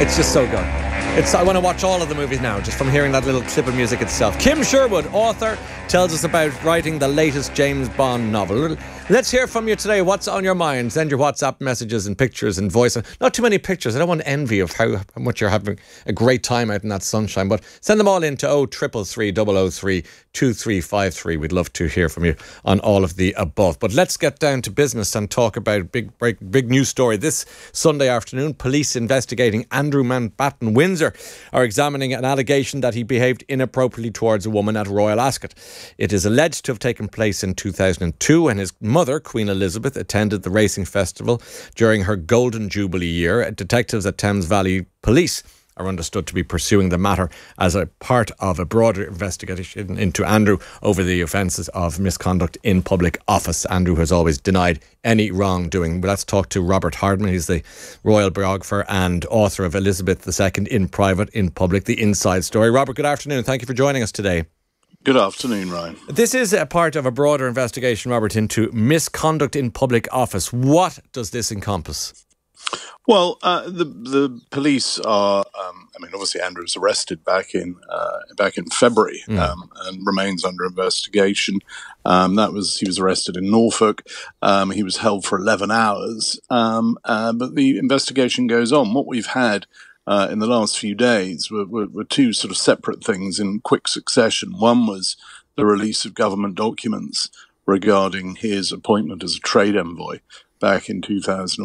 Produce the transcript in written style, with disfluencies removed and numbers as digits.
It's just so good. I want to watch all of the movies now, just from hearing that little clip of music itself. Kim Sherwood, author, tells us about writing the latest James Bond novel. Let's hear from you today. What's on your mind? Send your WhatsApp messages and pictures and voice. Not too many pictures. I don't want envy of how much you're having a great time out in that sunshine. But send them all in to 0333 003 2353. We'd love to hear from you on all of the above. But let's get down to business and talk about a big news story. This Sunday afternoon, police investigating Andrew Mountbatten Windsor are examining an allegation that he behaved inappropriately towards a woman at Royal Ascot. It is alleged to have taken place in 2002 when his mother, Queen Elizabeth, attended the racing festival during her Golden Jubilee year. Detectives at Thames Valley Police are understood to be pursuing the matter as a part of a broader investigation into Andrew over the offences of misconduct in public office. Andrew has always denied any wrongdoing. But let's talk to Robert Hardman. He's the royal biographer and author of Elizabeth II in Private, in Public, The Inside Story. Robert, good afternoon. Thank you for joining us today. Good afternoon, Ryan. This is a part of a broader investigation, Robert, into misconduct in public office. What does this encompass? Well, the police are. Obviously, Andrew was arrested back in February and remains under investigation. He was arrested in Norfolk. He was held for 11 hours, but the investigation goes on. What we've had in the last few days were two sort of separate things in quick succession. One was the release of government documents regarding his appointment as a trade envoy back in 2001.